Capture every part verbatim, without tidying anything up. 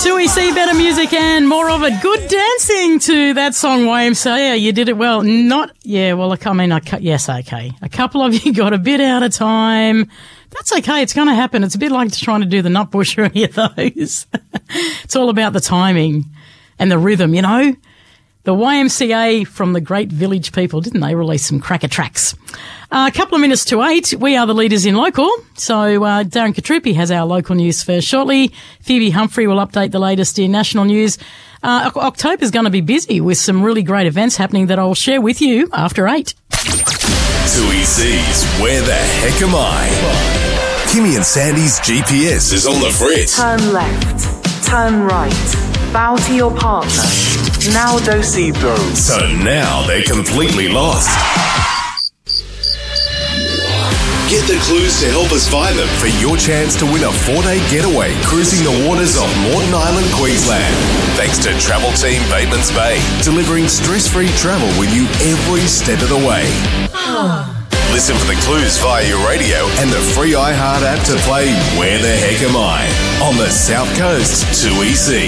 two E C, better music and more of it. Good dancing to that song, Y M C A. Yeah, you did it well. Not, yeah, well, I mean, I, yes, okay. A couple of you got a bit out of time. That's okay. It's going to happen. It's a bit like trying to do the Nutbush or any of those. It's all about the timing and the rhythm, you know. The Y M C A from the Great Village People, didn't they release some cracker tracks? Uh, a couple of minutes to eight. We are the leaders in local. So uh, Darren Katrupi has our local news first shortly. Phoebe Humphrey will update the latest in national news. Uh, October's going to be busy with some really great events happening that I'll share with you after eight. two E C's Where the Heck Am I? Kimmy and Sandy's G P S is on the fritz. Turn left. Turn right. Bow to your partner. Now do see those. So now they're completely lost. Get the clues to help us find them for your chance to win a four-day getaway cruising the waters of Moreton Island, Queensland. Thanks to Travel Team Batemans Bay, delivering stress-free travel with you every step of the way. Listen for the clues via your radio and the free iHeart app to play Where the Heck Am I? On the South Coast two E C.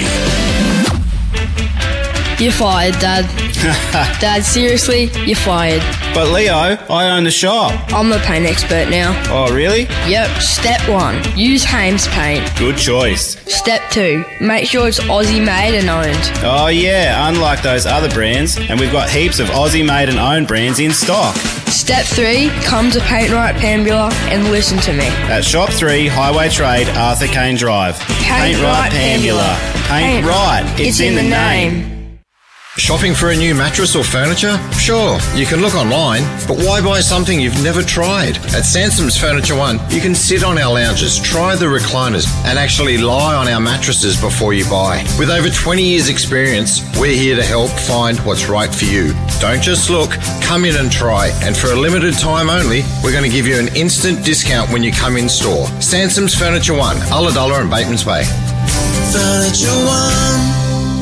You're fired, Dad. Dad, seriously, you're fired. But Leo, I own the shop. I'm the paint expert now. Oh, really? Yep. Step one, use Hames paint. Good choice. Step two, make sure it's Aussie made and owned. Oh yeah, unlike those other brands, and we've got heaps of Aussie made and owned brands in stock. Step three, come to Paint Right Pambula and listen to me. At Shop three, Highway Trade, Arthur Kane Drive. Paint, Paint Right Pambula. Paint, Paint Right, it's, it's in, in the name. name. Shopping for a new mattress or furniture? Sure, you can look online, but why buy something you've never tried? At Sansom's Furniture One, you can sit on our lounges, try the recliners, and actually lie on our mattresses before you buy. With over twenty years experience, we're here to help find what's right for you. Don't just look, come in and try, and for a limited time only, we're going to give you an instant discount when you come in store. Sansom's Furniture One, Ulladulla and Batemans Bay. Furniture One.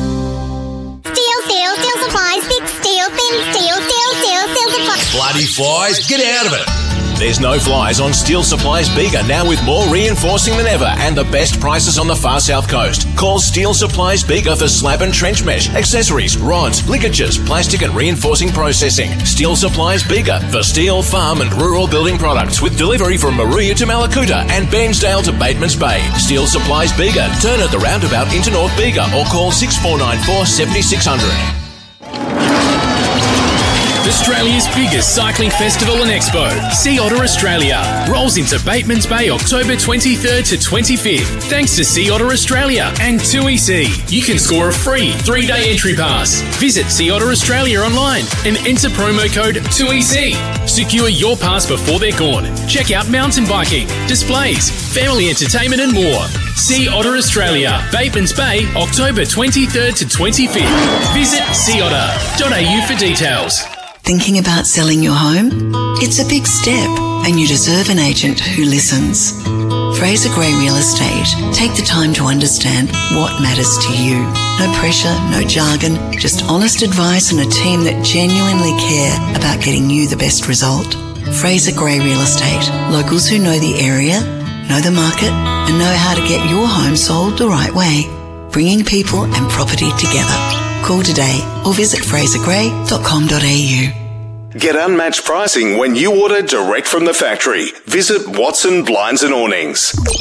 Bloody flies, get out of it. There's no flies on Steel Supplies Bega, now with more reinforcing than ever and the best prices on the far south coast. Call Steel Supplies Bega for slab and trench mesh, accessories, rods, ligatures, plastic and reinforcing processing. Steel Supplies Bega for steel, farm and rural building products with delivery from Maruya to Malakuta and Bairnsdale to Batemans Bay. Steel Supplies Bega. Turn at the roundabout into North Bega or call six four nine four, seven six zero zero. Australia's biggest cycling festival and expo, Sea Otter Australia, rolls into Batemans Bay October twenty-third to twenty-fifth. Thanks to Sea Otter Australia and two E C. You can score a free three-day entry pass. Visit Sea Otter Australia online and enter promo code two E C. Secure your pass before they're gone. Check out mountain biking, displays, family entertainment and more. Sea Otter Australia, Batemans Bay, October twenty-third to twenty-fifth. Visit sea otter dot a u for details. Thinking about selling your home? It's a big step, and you deserve an agent who listens. Fraser Gray Real Estate. Take the time to understand what matters to you. No pressure, no jargon, just honest advice and a team that genuinely care about getting you the best result. Fraser Gray Real Estate. Locals who know the area, know the market, and know how to get your home sold the right way. Bringing people and property together. Call today or visit fraser gray dot com dot a u. Get unmatched pricing when you order direct from the factory. Visit Watson Blinds and Awnings.